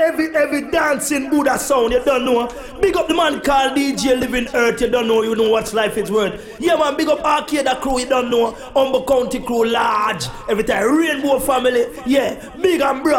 every dancing Buddha sound, you don't know. Big up the man called DJ Living Earth, you don't know, you know what life is worth. Yeah man, big up Arcade crew, you don't know. Humble County crew large. Every time Rainbow family, yeah, big and bro.